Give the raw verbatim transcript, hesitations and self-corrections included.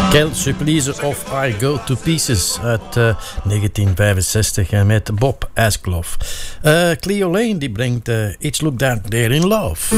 Kel Supplice of I Go to Pieces uit uh, negentien vijfenzestig en met Bob Askloff. Uh, Cleo Lane die brengt uh, It's Look Down There in Love.